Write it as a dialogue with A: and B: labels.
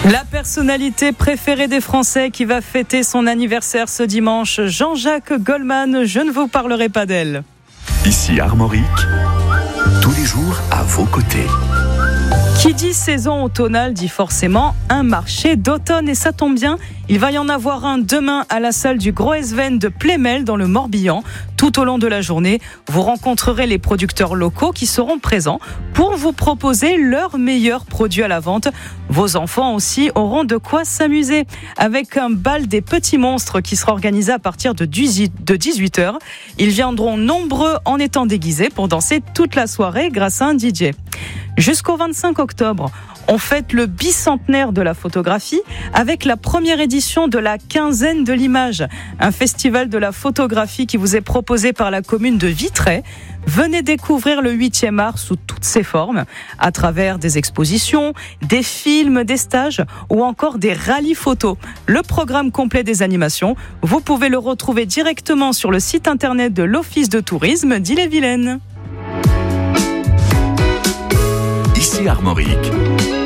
A: La personnalité préférée des Français qui va fêter son anniversaire ce dimanche, Jean-Jacques Goldman, je ne vous parlerai pas d'elle.
B: Ici Armorique, tous les jours à vos côtés.
A: Qui dit saison automnale dit forcément un marché d'automne et ça tombe bien, il va y en avoir un demain à la salle du Gros Esven de Plémel dans le Morbihan. Tout au long de la journée, vous rencontrerez les producteurs locaux qui seront présents pour vous proposer leurs meilleurs produits à la vente. Vos enfants aussi auront de quoi s'amuser avec un bal des petits monstres qui sera organisé à partir de 18h. Ils viendront nombreux en étant déguisés pour danser toute la soirée grâce à un DJ. Jusqu'au 25 octobre, on fête le bicentenaire de la photographie avec la première édition de la Quinzaine de l'image, un festival de la photographie qui vous est proposé par la commune de Vitré. Venez découvrir le 8e art sous toutes ses formes, à travers des expositions, des films, des stages ou encore des rallyes photos. Le programme complet des animations, vous pouvez le retrouver directement sur le site internet de l'Office de tourisme d'Ille-et-Vilaine.
B: Ici Armorique.